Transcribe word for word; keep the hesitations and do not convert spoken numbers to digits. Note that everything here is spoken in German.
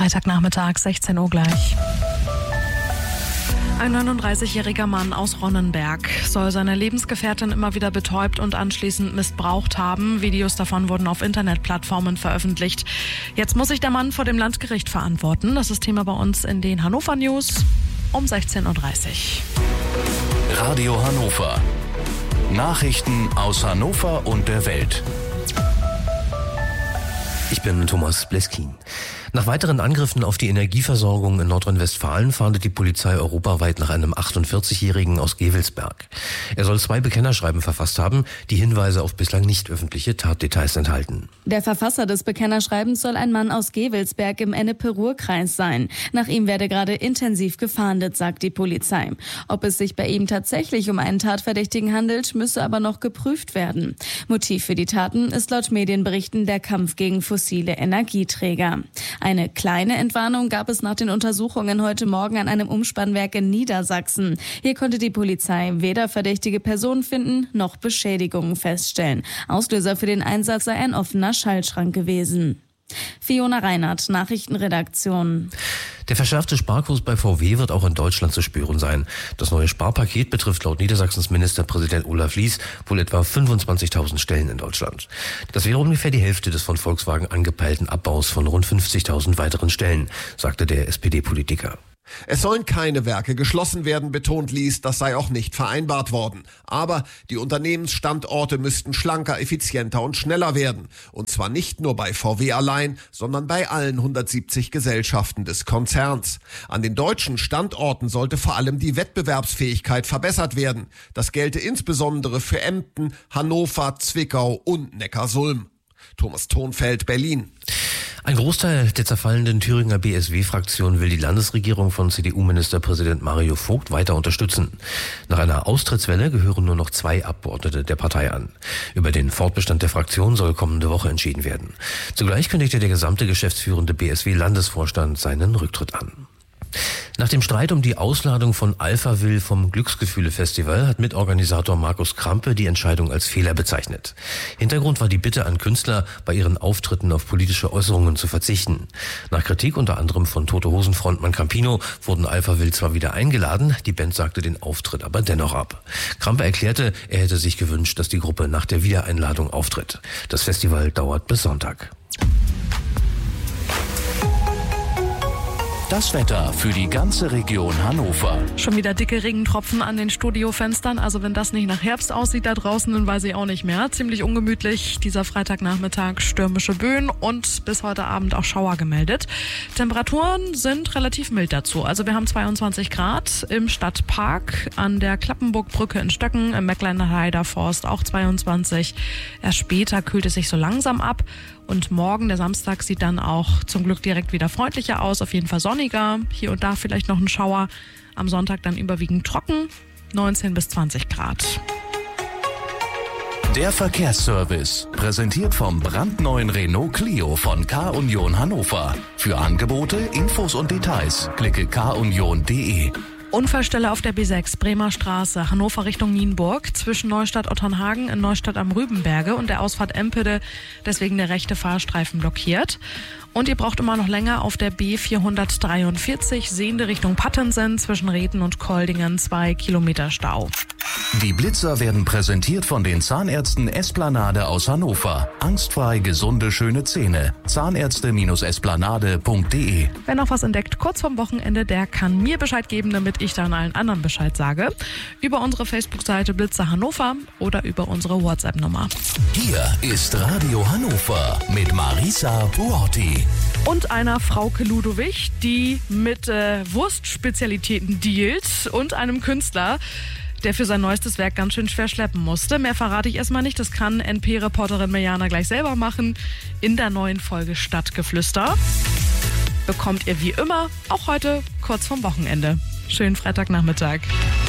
Freitagnachmittag, sechzehn Uhr gleich. Ein neununddreißigjähriger Mann aus Ronnenberg soll seine Lebensgefährtin immer wieder betäubt und anschließend missbraucht haben. Videos davon wurden auf Internetplattformen veröffentlicht. Jetzt muss sich der Mann vor dem Landgericht verantworten. Das ist Thema bei uns in den Hannover News um sechzehn Uhr dreißig. Radio Hannover. Nachrichten aus Hannover und der Welt. Ich bin Thomas Bleskin. Nach weiteren Angriffen auf die Energieversorgung in Nordrhein-Westfalen fahndet die Polizei europaweit nach einem achtundvierzigjährigen aus Gevelsberg. Er soll zwei Bekennerschreiben verfasst haben, die Hinweise auf bislang nicht öffentliche Tatdetails enthalten. Der Verfasser des Bekennerschreibens soll ein Mann aus Gevelsberg im Ennepe-Ruhr-Kreis sein. Nach ihm werde gerade intensiv gefahndet, sagt die Polizei. Ob es sich bei ihm tatsächlich um einen Tatverdächtigen handelt, müsse aber noch geprüft werden. Motiv für die Taten ist laut Medienberichten der Kampf gegen fossile Energieträger. Eine kleine Entwarnung gab es nach den Untersuchungen heute Morgen an einem Umspannwerk in Niedersachsen. Hier konnte die Polizei weder verdächtige Personen finden, noch Beschädigungen feststellen. Auslöser für den Einsatz sei ein offener Schaltschrank gewesen. Fiona Reinhardt, Nachrichtenredaktion. Der verschärfte Sparkurs bei V W wird auch in Deutschland zu spüren sein. Das neue Sparpaket betrifft laut Niedersachsens Ministerpräsident Olaf Lies wohl etwa fünfundzwanzigtausend Stellen in Deutschland. Das wäre ungefähr die Hälfte des von Volkswagen angepeilten Abbaus von rund fünfzigtausend weiteren Stellen, sagte der S P D-Politiker. Es sollen keine Werke geschlossen werden, betont Lies, das sei auch nicht vereinbart worden. Aber die Unternehmensstandorte müssten schlanker, effizienter und schneller werden. Und zwar nicht nur bei V W allein, sondern bei allen hundertsiebzig Gesellschaften des Konzerns. An den deutschen Standorten sollte vor allem die Wettbewerbsfähigkeit verbessert werden. Das gelte insbesondere für Emden, Hannover, Zwickau und Neckarsulm. Thomas Thonfeld, Berlin. Ein Großteil der zerfallenden Thüringer B S W-Fraktion will die Landesregierung von C D U-Ministerpräsident Mario Vogt weiter unterstützen. Nach einer Austrittswelle gehören nur noch zwei Abgeordnete der Partei an. Über den Fortbestand der Fraktion soll kommende Woche entschieden werden. Zugleich kündigte der gesamte geschäftsführende B S W-Landesvorstand seinen Rücktritt an. Nach dem Streit um die Ausladung von Alphaville vom Glücksgefühle-Festival hat Mitorganisator Markus Krampe die Entscheidung als Fehler bezeichnet. Hintergrund war die Bitte an Künstler, bei ihren Auftritten auf politische Äußerungen zu verzichten. Nach Kritik unter anderem von Tote-Hosen-Frontmann Campino wurden Alphaville zwar wieder eingeladen, die Band sagte den Auftritt aber dennoch ab. Krampe erklärte, er hätte sich gewünscht, dass die Gruppe nach der Wiedereinladung auftritt. Das Festival dauert bis Sonntag. Das Wetter für die ganze Region Hannover. Schon wieder dicke Regentropfen an den Studiofenstern. Also wenn das nicht nach Herbst aussieht da draußen, dann weiß ich auch nicht mehr. Ziemlich ungemütlich dieser Freitagnachmittag, stürmische Böen und bis heute Abend auch Schauer gemeldet. Temperaturen sind relativ mild dazu. Also wir haben zweiundzwanzig Grad im Stadtpark, an der Klappenburgbrücke in Stöcken, im Mecklenburger Forst auch zweiundzwanzig. Erst später kühlt es sich so langsam ab. Und morgen, der Samstag, sieht dann auch zum Glück direkt wieder freundlicher aus. Auf jeden Fall sonniger. Hier und da vielleicht noch ein Schauer. Am Sonntag dann überwiegend trocken. neunzehn bis zwanzig Grad. Der Verkehrsservice, präsentiert vom brandneuen Renault Clio von K-Union Hannover. Für Angebote, Infos und Details klicke k union punkt de. Unfallstelle auf der B sechs, Bremer Straße, Hannover Richtung Nienburg, zwischen Neustadt-Otternhagen in Neustadt am Rübenberge und der Ausfahrt Empede, deswegen der rechte Fahrstreifen blockiert. Und ihr braucht immer noch länger auf der B vierhundertdreiundvierzig, sehende Richtung Pattensen, zwischen Reden und Koldingen, zwei Kilometer Stau. Die Blitzer werden präsentiert von den Zahnärzten Esplanade aus Hannover. Angstfrei gesunde, schöne Zähne. Zahnärzte Esplanade punkt de. Wer noch was entdeckt kurz vorm Wochenende, der kann mir Bescheid geben, damit ich dann allen anderen Bescheid sage. Über unsere Facebook-Seite Blitzer Hannover oder über unsere WhatsApp-Nummer. Hier ist Radio Hannover mit Marisa Buotti. Und einer Frauke Ludowig, die mit äh, Wurstspezialitäten dealt und einem Künstler, der für sein neuestes Werk ganz schön schwer schleppen musste. Mehr verrate ich erstmal nicht, das kann N P-Reporterin Mirjana gleich selber machen. In der neuen Folge Stadtgeflüster bekommt ihr wie immer, auch heute kurz vorm Wochenende. Schönen Freitagnachmittag.